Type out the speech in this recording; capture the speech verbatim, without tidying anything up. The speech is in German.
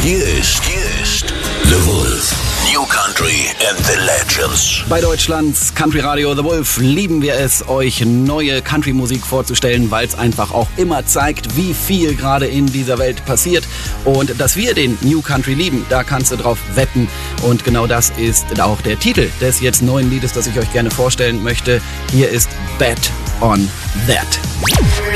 Hier ist, hier ist The Wolf. New Country and the Legends. Bei Deutschlands Country Radio The Wolf lieben wir es, euch neue Country-Musik vorzustellen, weil es einfach auch immer zeigt, wie viel gerade in dieser Welt passiert. Und dass wir den New Country lieben, da kannst du drauf wetten. Und genau das ist auch der Titel des jetzt neuen Liedes, das ich euch gerne vorstellen möchte. Hier ist Bet on That.